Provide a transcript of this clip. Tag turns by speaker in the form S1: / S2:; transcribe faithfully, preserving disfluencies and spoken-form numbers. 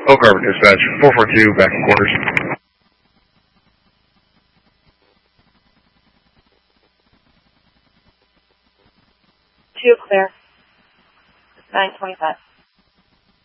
S1: Oak Harbor Dispatch, four four two, back in quarters.
S2: Two clear. nine twenty-five.